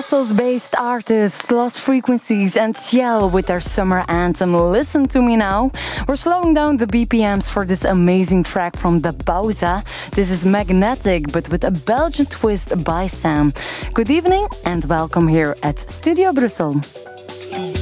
Brussels-based artists Lost Frequencies and Ciel with their summer anthem Listen to Me Now. We're slowing down the BPMs for this amazing track from the Pausa. This is Magnetic, but with a Belgian twist by Sam. Good evening and welcome here at Studio Brussels.